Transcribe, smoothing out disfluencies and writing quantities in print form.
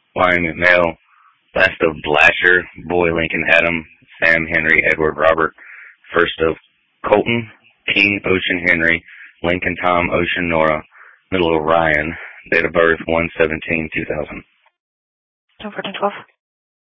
Wyoming male. Last of Blasher, Boy Lincoln Adam, Sam Henry Edward Robert. First of Colton, King Ocean Henry, Lincoln Tom Ocean Nora. Middle of Ryan. Date of birth 1/17/2000. 10/14/12.